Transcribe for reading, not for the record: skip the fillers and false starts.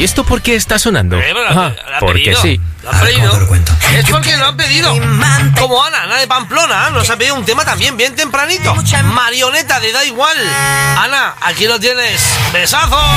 ¿Y esto por qué está sonando? Porque pedido. sí. ¿Lo han pedido? ¿Cómo te lo cuento? Es porque lo han pedido. Como Ana de Pamplona, nos ha pedido un tema también bien tempranito. Marioneta de Da Igual. Ana, aquí lo tienes. Besazo.